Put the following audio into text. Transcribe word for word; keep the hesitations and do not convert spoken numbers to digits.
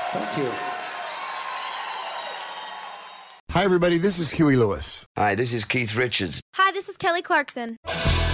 Thank you. Hi, everybody. This is Huey Lewis. Hi, this is Keith Richards. Hi, this is Kelly Clarkson.